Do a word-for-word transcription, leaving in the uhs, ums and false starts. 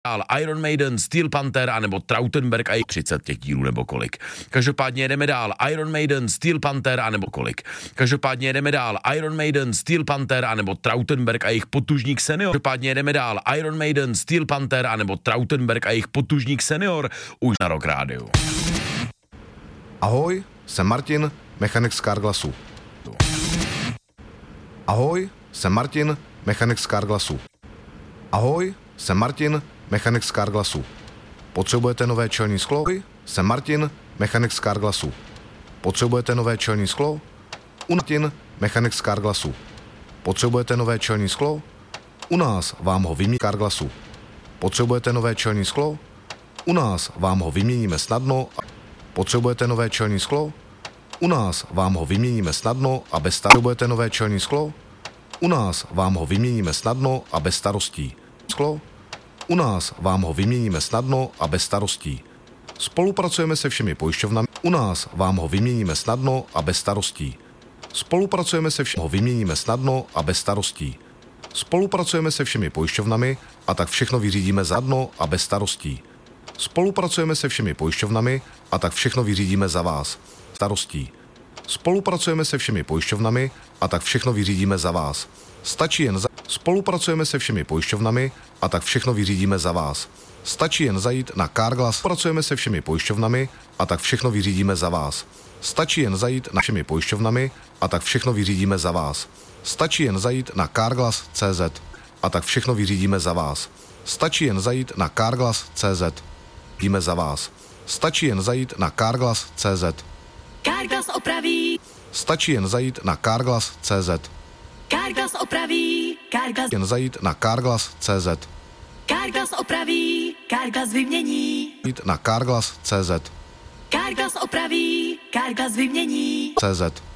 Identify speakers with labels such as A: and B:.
A: Iron Maiden, Steel Panther, anebo Trautenberg a jejich třicet těch dílů nebo kolik. Každopádně jedeme dál. Iron Maiden, Steel Panther, anebo kolik. Každopádně jedeme dál. Iron Maiden, Steel Panther, anebo Trautenberg a jejich potužník senior. Každopádně jedeme dál. Iron Maiden, Steel Panther, anebo Trautenberg a jejich potužník senior už na Rock Rádiu.
B: Ahoj, jsem Martin, mechanik z Carglassu. Ahoj, jsem Martin, mechanik z Carglassu. Ahoj, jsem Martin, mechanik z Carglassu. Potřebujete nové čelní sklo? Jsem Martin, mechanik z Carglassu. Potřebujete nové čelní sklo? U Martin, mechanik z Carglassu. Potřebujete nové čelní sklo? U nás vám ho vymění Carglassu. Potřebujete nové čelní sklo? U nás vám ho vyměníme snadno. Potřebujete nové čelní sklo? U nás vám ho vyměníme snadno a bez starostí. Potřebujete nové čelní sklo? U nás vám ho vyměníme snadno a bez starostí. Sklo? U nás vám ho vyměníme snadno a bez starostí. Spolupracujeme se všemi pojišťovnami. U nás vám ho vyměníme snadno a bez starostí. Spolupracujeme se všemi ho vyměníme snadno a bez starostí. Spolupracujeme se všemi pojišťovnami a tak všechno vyřídíme zadno a bez starostí. Spolupracujeme se všemi pojišťovnami a tak všechno vyřídíme za vás. Starostí. Spolupracujeme se všemi pojišťovnami a tak všechno vyřídíme za vás. Stačí jen za... Spolupracujeme se všemi pojišťovnami a tak všechno vyřídíme za vás. Stačí jen zajít na Carglass. Spolupracujeme se všemi pojišťovnami a tak všechno vyřídíme za vás. Stačí jen zajít na všemi pojišťovnami a tak všechno vyřídíme za vás. Stačí jen zajít na Carglass tečka cé zet a tak všechno vyřídíme za vás. Stačí jen zajít na Carglass tečka cé zet. Vyřídíme za vás. Stačí jen zajít na Carglass tečka cé zet.
C: Carglass opraví.
B: Stačí jen zajít na Carglass tečka cé zet.
C: Carglass opraví. Carglass.
B: Jen zajít na Carglass tečka cé zet.
C: Carglass opraví. Carglass vymění.
B: Jít na Carglass tečka cé zet.
C: Carglass opraví. Carglass vymění.
B: cé zet.